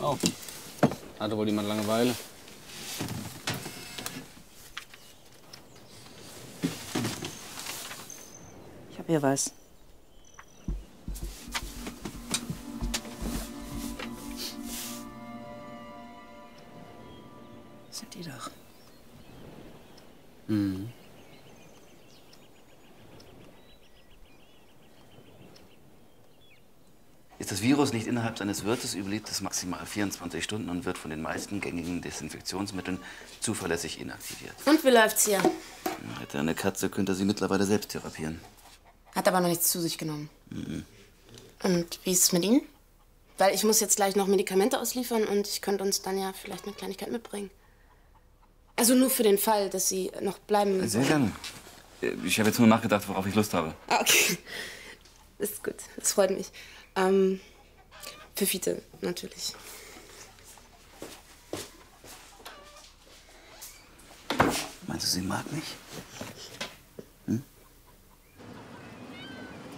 Oh. Hatte wohl jemand Langeweile? Ich hab hier was. Das sind die doch. Mhm. Ist das Virus nicht innerhalb seines Wirtes, überlebt es maximal 24 Stunden und wird von den meisten gängigen Desinfektionsmitteln zuverlässig inaktiviert. Und wie läuft's hier? Hätte er eine Katze, könnte er sie mittlerweile selbst therapieren. Hat aber noch nichts zu sich genommen. Mhm. Und wie ist es mit Ihnen? Weil ich muss jetzt gleich noch Medikamente ausliefern und ich könnte uns dann ja vielleicht eine Kleinigkeit mitbringen. Also nur für den Fall, dass Sie noch bleiben. Sehr gerne. Ich habe jetzt nur nachgedacht, worauf ich Lust habe. Ah, okay. Ist gut, das freut mich. Für Fiete, natürlich. Meinst du, sie mag mich?